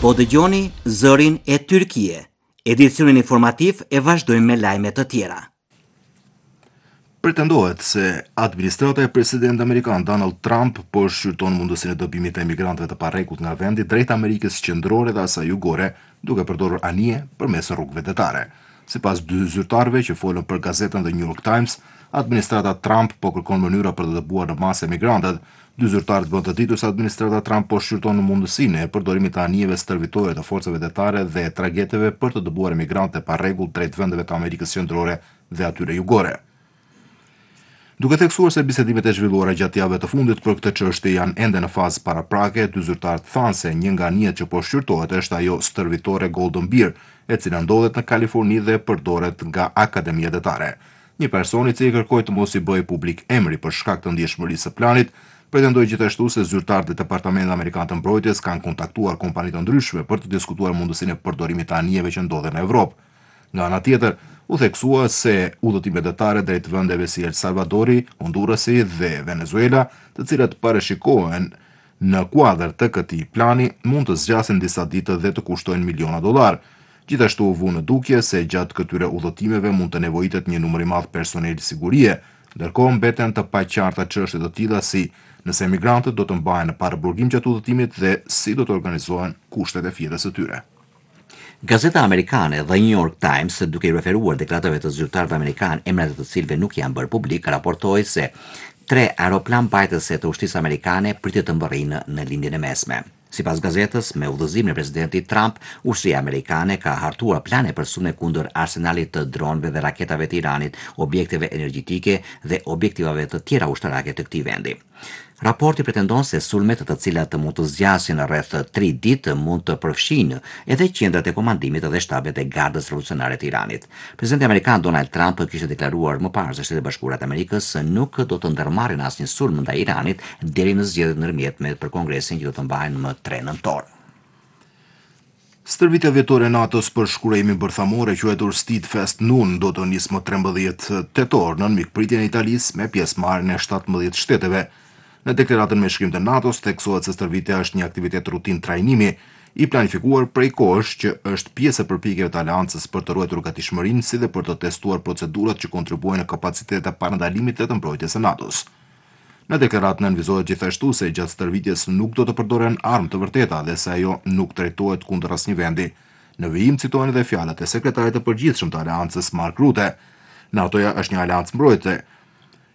Po dëgjoni zërin e Tyrkie. Edicionin informativ e vazhdojmë me lajme të tjera. Pretendohet se administrata e presidentit amerikan Donald Trump po shqyrton mundësinë e dobimit të emigrantëve të parrekullt nga vendi drejt Amerikës qendrore dhe asaj jugore, duke përdorur anije përmes rrugëve detare. Sipas dy zyrtarëve që folën për gazetën The New York Times, administrata Trump po kërkon mënyra për të dëbuar në masë emigrantët. Dy zyrtarët bën të ditur se administrata Trump po shqyrton mundësinë e përdorimit të anijeve stërvitore të forcave detare dhe tragjeteve për të dëbuar emigrantët e parrekullt drejt vendeve të Amerikës qendrore dhe atyre jugore. Duke theksuar se bisedimet e zhvilluara gjatë javëve të fundit për këtë çështje janë ende në fazë paraprake, dy zyrtarët thanë se një nga anijet që po shqyrtohet është ajo stërvitore Golden Bear, e cila ndodhet në Kaliforni dhe përdoret nga akademia detare. Një person i cili kërkoi të mos i bëjë publik emri për shkak të ndjeshmërisë së planit, pretendoi gjithashtu se zyrtarët e Departamentit Amerikan të Mbrojtjes kanë kontaktuar kompani të ndryshme për të diskutuar mundësinë e përdorimit të anijeve që ndodhen në Evropë. Nga ana tjetër, u theksua se udhëtimet detare drejt vendeve si El Salvadori, Hondurasi dhe Venezuela, të cilat parashikohen në kuadër të këtij plani, mund të zgjasin disa ditë dhe të kushtojnë miliona dollar. Gjithashtu u vu në dukje se gjatë këtyre udhëtimeve mund të nevojitet një numër i madh personeli sigurie, ndërkohë mbeten të paqarta çështje të tilla si nëse emigrantët do të mbahen në paraburgim gjatë udhëtimit dhe si do të organizohen kushtet e fjetës së tyre. Gazeta amerikane The New York Times, duke i referuar deklaratave të zyrtarëve amerikan, emrat e të cilëve nuk janë bërë publik, raportoi se 3 aeroplan mbajtëse të ushtrisë amerikane pritet të mbërrinë në lindjen e mesme. Sipas gazetës, me udhëzimin e presidentit Trump, ushtria amerikane ka hartuar plane për sulme kundër arsenalit të dronëve dhe raketave të Iranit, objekteve energjetike dhe objektivave të tjera ushtarake të këtij vendi. Raporti pretendon se sulmet të cilat mund të zgjasin rreth 3 ditë mund të përfshinë edhe qendrat e komandimit dhe shtabet e Gardës Revolucionare të Iranit. Presidenti amerikan Donald Trump kishte deklaruar më parë se Shtetet Bashkuara të Amerikës nuk do të ndërmarrin asnjë sulm ndaj Iranit deri në zgjedhjet ndërmjetme për Kongresin që do të mbahen më 3 nëntor. Stërvitja vjetore e NATO-s për shkurimin bërthamor e quajtur Steadfast Noon do të nisë më 13 tetor në mikpritjen e Italisë me pjesëmarrjen e 17 shteteve. Në deklaratën me shkrim të NATO-s theksohet se stërvitja është një aktivitet rutinë trajnimi i planifikuar prej kohësh që është pjesë e përpjekjeve të aleancës për të ruajtur gatishmërinë si dhe për të testuar procedurat që kontribuojnë në kapacitetet e parandalimit të mbrojtjes së NATO-s. Në deklaratën nënvizohet gjithashtu se gjatë stërvitjes nuk do të përdoren armë të vërteta dhe se ajo nuk drejtohet kundër asnjë vendi. Në vijim citohen edhe fjalët e sekretarit të përgjithshëm të aleancës Mark Rutte. NATO-ja është një aleancë mbrojtëse,